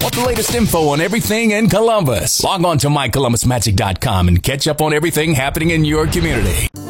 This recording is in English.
Want the latest info on everything in Columbus? Log on to mycolumbusmagic.com and catch up on everything happening in your community.